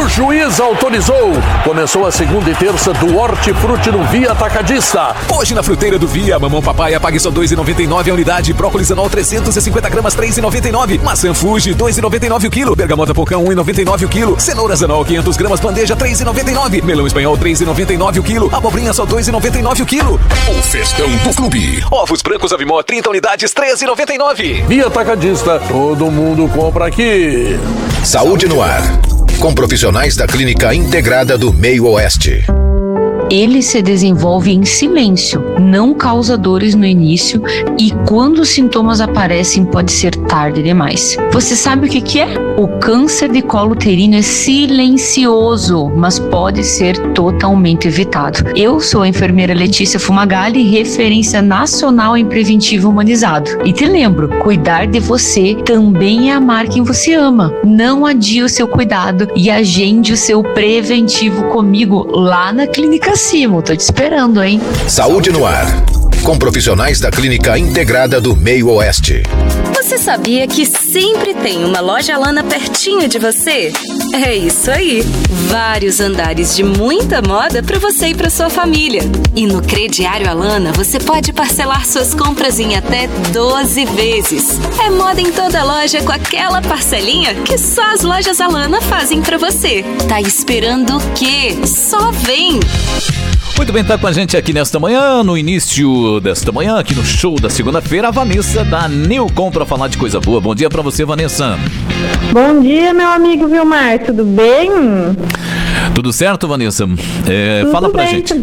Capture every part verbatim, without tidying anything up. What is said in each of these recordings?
juiz autorizou. Começou a segunda e terça do Hortifruti no Via Atacadista. Hoje na fruteira do Via, mamão papaya pague só dois reais e noventa e nove centavos a unidade. Brócolis anual trezentos e cinquenta gramas, três reais e noventa e nove centavos. Maçã Fuji, dois reais e noventa e nove centavos o quilo. Bergamota Pocão, um real e noventa e nove centavos o quilo. Cenouras anual, quinhentas gramas, bandeja, três reais e noventa e nove centavos. Melão espanhol, três reais e noventa e nove centavos o quilo. Abobrinha só dois reais e noventa e nove centavos o quilo. O festão do clube. Ovos brancos Avimó, trinta unidades, treze reais e noventa e nove centavos. Via Atacadista, todo mundo compra aqui. Saúde no ar, com profissionais da Clínica Integrada do Meio Oeste. Ele se desenvolve em silêncio, não causa dores no início e quando os sintomas aparecem pode ser tarde demais. Você sabe o que que é? O câncer de colo uterino é silencioso, mas pode ser totalmente evitado. Eu sou a enfermeira Letícia Fumagalli, referência nacional em preventivo humanizado. E te lembro, cuidar de você também é amar quem você ama. Não adie o seu cuidado e agende o seu preventivo comigo lá na Clínica Simo. Tô te esperando, hein? Saúde no ar, com profissionais da Clínica Integrada do Meio Oeste. Você sabia que sempre tem uma loja Alana pertinho de você? É isso aí! Vários andares de muita moda para você e para sua família. E no Crediário Alana você pode parcelar suas compras em até doze vezes. É moda em toda loja com aquela parcelinha que só as lojas Alana fazem para você. Tá esperando o quê? Só vem! Muito bem, tá com a gente aqui nesta manhã, no início desta manhã, aqui no show da segunda-feira, a Vanessa da Newcom para falar de coisa boa. Bom dia para você, Vanessa. Bom dia, meu amigo Vilmar, tudo bem? Tudo certo, Vanessa? É, tudo fala pra bem, gente. Tudo...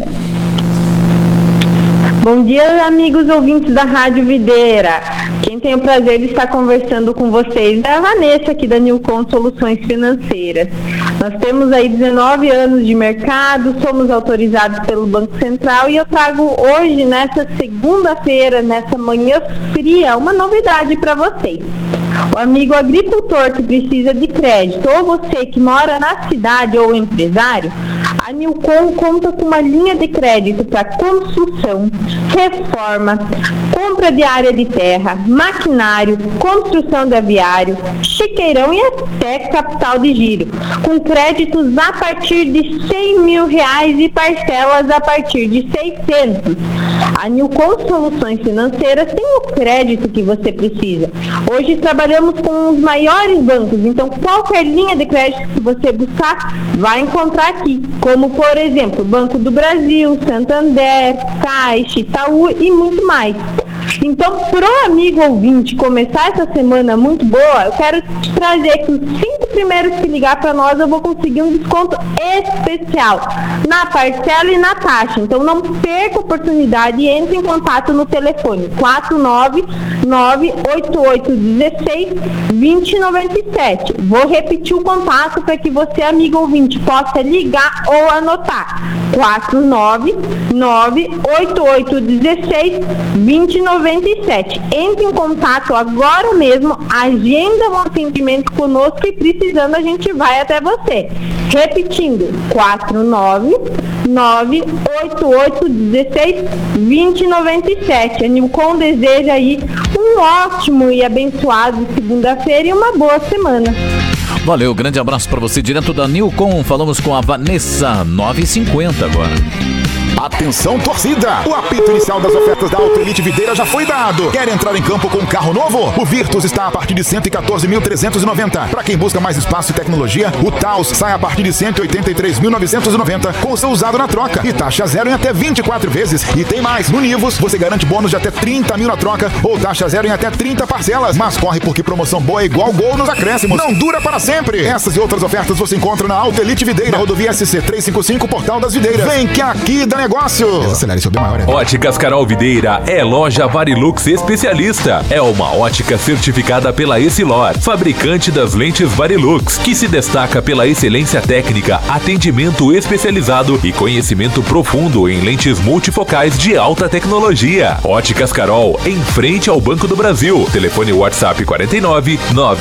Bom dia, amigos ouvintes da Rádio Videira. Quem tem o prazer de estar conversando com vocês é a Vanessa aqui da Newcom Soluções Financeiras. Nós temos aí dezenove anos de mercado, somos autorizados pelo Banco Central e eu trago hoje, nessa segunda-feira, nessa manhã fria, uma novidade para vocês. O amigo agricultor que precisa de crédito ou você que mora na cidade ou empresário, a Newcom conta com uma linha de crédito para construção, reforma, compra de área de terra, maquinário, construção de aviário, chiqueirão e até capital de giro, com créditos a partir de cem mil reais e parcelas a partir de seiscentos. A Newcom Soluções Financeiras tem o crédito que você precisa. Hoje trabalhamos com os maiores bancos, então qualquer linha de crédito que você buscar, vai encontrar aqui, como por exemplo, Banco do Brasil, Santander, Caixa, Itaú e muito mais. Então, para o amigo ouvinte começar essa semana muito boa, eu quero te trazer que os cinco primeiros que ligar para nós, eu vou conseguir um desconto especial na parcela e na taxa. Então, não perca a oportunidade e entre em contato no telefone quatro nove nove oito oito um seis dois zero nove sete. Vou repetir o contato para que você, amigo ouvinte, possa ligar ou anotar. quatro nove nove oito oito um seis dois zero nove sete. Entre em contato agora mesmo, agenda um atendimento conosco e precisando a gente vai até você. Repetindo, quatro nove nove oito oito um seis dois zero nove sete. A Newcom deseja aí um ótimo e abençoado segunda-feira e uma boa semana. Valeu, grande abraço para você direto da Newcom. Falamos com a Vanessa, nove e cinquenta agora. Atenção, torcida! O apito inicial das ofertas da Auto Elite Videira já foi dado. Quer entrar em campo com um carro novo? O Virtus está a partir de cento e quatorze mil trezentos e noventa. Para quem busca mais espaço e tecnologia, o Taos sai a partir de cento e oitenta e três mil novecentos e noventa com o seu usado na troca e taxa zero em até vinte e quatro vezes. E tem mais, no Nivus você garante bônus de até trinta mil na troca ou taxa zero em até trinta parcelas. Mas corre porque promoção boa é igual gol nos acréscimos. Não dura para sempre. Essas e outras ofertas você encontra na Auto Elite Videira, na rodovia S C trezentos e cinquenta e cinco, Portal das Videiras. Vem que aqui dá negócio. Acelere seu bem maior. Óticas Carol Videira é loja Varilux especialista. É uma ótica certificada pela Essilor, fabricante das lentes Varilux, que se destaca pela excelência técnica, atendimento especializado e conhecimento profundo em lentes multifocais de alta tecnologia. Óticas Carol, em frente ao Banco do Brasil. Telefone WhatsApp quarenta e nove nove